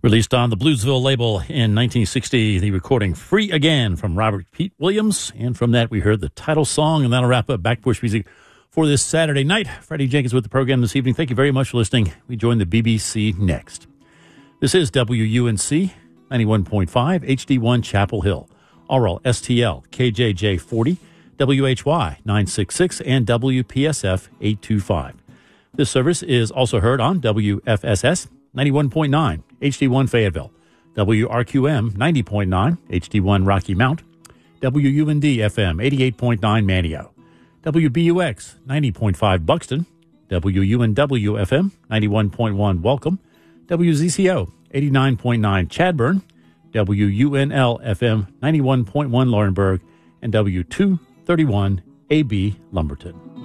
Released on the Bluesville label in 1960, the recording Free Again from Robert Pete Williams. And from that, we heard the title song, and that'll wrap up Back Porch Music for this Saturday night. Freddie Jenkins with the program this evening. Thank you very much for listening. We join the BBC next. This is WUNC 91.5 HD1 Chapel Hill, RL STL KJJ 40, WHY 966, and WPSF 825. This service is also heard on WFSS 91.9 HD1 Fayetteville, WRQM 90.9 HD1 Rocky Mount, WUND FM 88.9 Manio, WBUX 90.5 Buxton, WUNW FM 91.1 Welcome, WZCO 89.9 Chadburn, WUNL FM 91.1 Laurinburg, and W231 AB Lumberton.